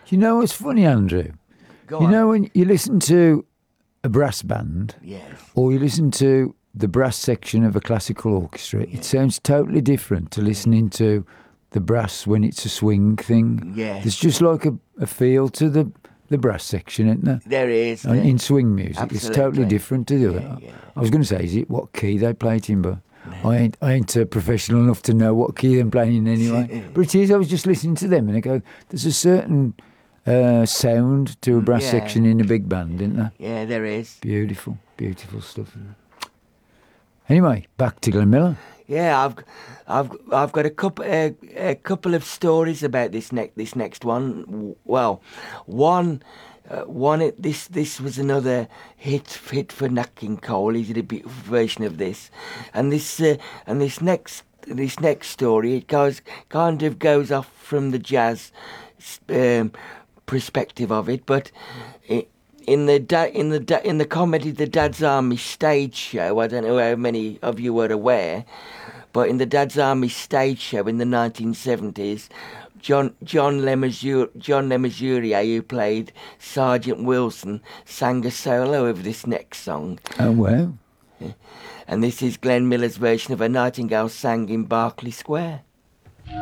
You know what's funny, Andrew? Go You on. know when you listen to a brass band Yes. or you listen to the brass section of a classical orchestra, it sounds totally different to listening to the brass when it's a swing thing. Yes. There's just like a feel to the brass section, isn't there? There is. And in swing music, it's totally Absolutely. different to the other. I was going to say, is it what key they play it in, but I ain't professional enough to know what key they're playing in anyway. But it is, I was just listening to them and I go, there's a certain sound to a brass Yeah. section in a big band, isn't there? Yeah, there is. Beautiful, beautiful stuff. Anyway, back to Glenn Miller. Yeah, I've got a couple of stories about this next one. Well, one. This was another hit for Nat King Cole. He did a bit version of this, and this next story, it kind of goes off from the jazz perspective of it, but in the comedy The Dad's Army stage show, I don't know how many of you were aware, but in the Dad's Army stage show in the 1970s, John Lemessurier, who played Sergeant Wilson, sang a solo of this next song. Oh, well. And this is Glenn Miller's version of A Nightingale Sang in Berkeley Square.